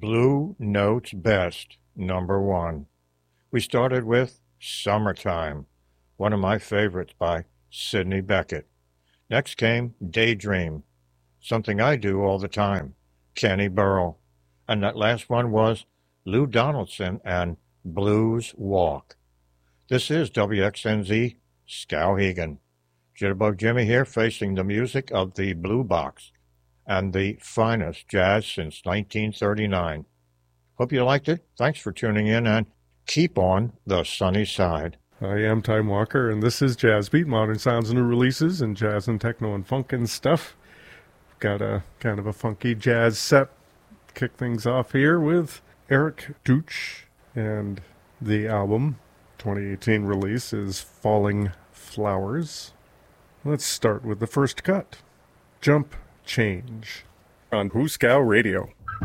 Blue Note's Best, number 1. We started with Summertime, one of my favorites by Sidney Bechet. Next came Daydream, Something I Do All the Time, Kenny Burrell. And that last one was Lou Donaldson and Blues Walk. This is WXNZ Skowhegan. Jitterbug Jimmy here, facing the music of the Blue Box and the finest jazz since 1939. Hope you liked it. Thanks for tuning in, and keep on the sunny side. I am Time Walker, and this is Jazz Beat, modern sounds and new releases, and jazz and techno and funk and stuff. Got a kind of a funky jazz set. Kick things off here with Eric Dutch, and the album 2018 release is Falling Flowers. Let's start with the first cut, Jump Change, on Hooskow Radio.